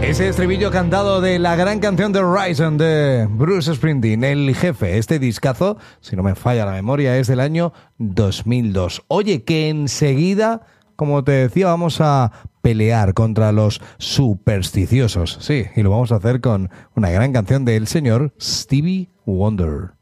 Ese estribillo cantado de la gran canción de Horizon de Bruce Springsteen, El Jefe. Este discazo, si no me falla la memoria, es del año 2002. Oye, que enseguida, como te decía, vamos a pelear contra los supersticiosos. Sí, y lo vamos a hacer con una gran canción del señor Stevie Wonder.